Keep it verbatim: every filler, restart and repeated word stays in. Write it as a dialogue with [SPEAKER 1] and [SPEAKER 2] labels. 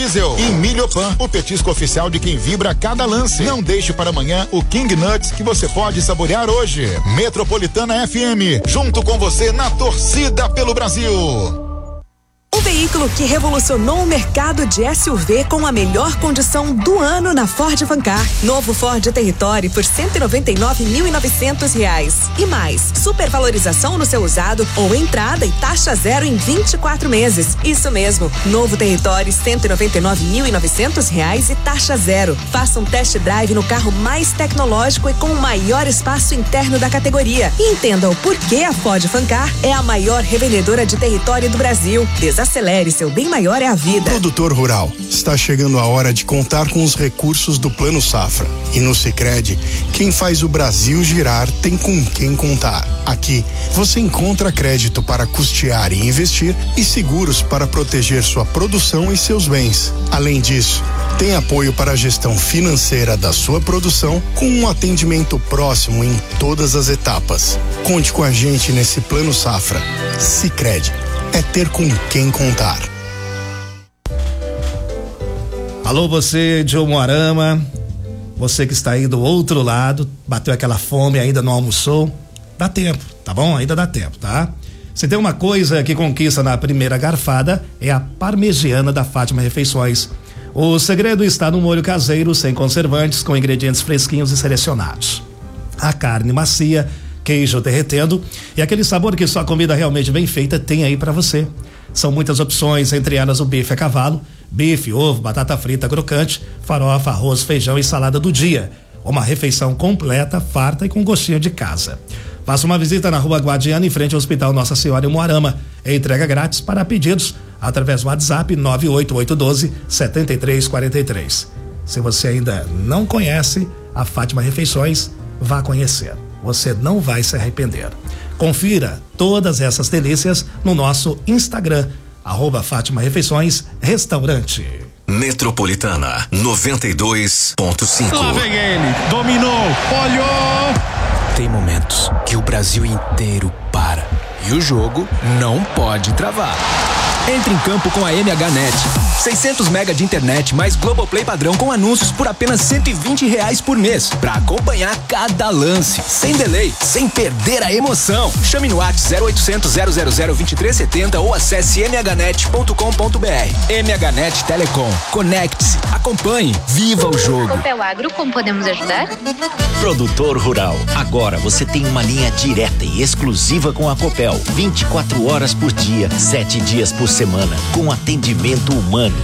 [SPEAKER 1] Diesel e Milhopan, o petisco oficial de quem vibra cada lance. Não deixe para amanhã o King Nuts que você pode saborear hoje. Metropolitana F M, junto com você na torcida pelo Brasil.
[SPEAKER 2] O veículo que revolucionou o mercado de S U V com a melhor condição do ano na Ford Fancar. Novo Ford Territory por cento e noventa e nove mil e novecentos reais. E mais, supervalorização no seu usado ou entrada e taxa zero em vinte e quatro meses. Isso mesmo, novo Territory cento e noventa e nove mil e novecentos reais e taxa zero. Faça um test drive no carro mais tecnológico e com o maior espaço interno da categoria. E entenda o porquê a Ford Fancar é a maior revendedora de Territory do Brasil. Acelere, seu bem maior é a vida.
[SPEAKER 3] Produtor rural, está chegando a hora de contar com os recursos do Plano Safra. E no Sicredi, quem faz o Brasil girar tem com quem contar. Aqui, você encontra crédito para custear e investir e seguros para proteger sua produção e seus bens. Além disso, tem apoio para a gestão financeira da sua produção com um atendimento próximo em todas as etapas. Conte com a gente nesse Plano Safra. Sicredi. É ter com quem contar.
[SPEAKER 4] Alô, você de Umuarama, você que está aí do outro lado, bateu aquela fome, ainda não almoçou, dá tempo, tá bom? Ainda dá tempo, tá? Se tem uma coisa que conquista na primeira garfada, é a parmegiana da Fátima Refeições. O segredo está no molho caseiro, sem conservantes, com ingredientes fresquinhos e selecionados. A carne macia, queijo derretendo e aquele sabor que só comida realmente bem feita tem aí pra você. São muitas opções, entre elas o bife a cavalo, bife, ovo, batata frita crocante, farofa, arroz, feijão e salada do dia. Uma refeição completa, farta e com gostinho de casa. Faça uma visita na Rua Guadiana, em frente ao Hospital Nossa Senhora em Umuarama. É entrega grátis para pedidos através do WhatsApp nove oito oito um dois sete três quatro três. Se você ainda não conhece a Fátima Refeições, vá conhecer. Você não vai se arrepender. Confira todas essas delícias no nosso Instagram, arroba Fátima Refeições Restaurante.
[SPEAKER 5] Metropolitana noventa e dois ponto cinco.
[SPEAKER 6] Lá vem ele, dominou, olhou.
[SPEAKER 7] Tem momentos que o Brasil inteiro para e o jogo não pode travar. Entre em campo com a M H Net. seiscentos mega de internet mais Globoplay padrão com anúncios por apenas cento e vinte reais por mês. Pra acompanhar cada lance, sem delay, sem perder a emoção. Chame no WhatsApp zero oitocentos, zero zero zero, vinte e três setenta ou acesse m h net ponto com ponto b r. M H Net Telecom. Conecte-se, acompanhe, viva o jogo.
[SPEAKER 8] Copel Agro, como podemos ajudar?
[SPEAKER 9] Produtor rural, agora você tem uma linha direta e exclusiva com a Copel. vinte e quatro horas por dia, sete dias por semana, com atendimento humano.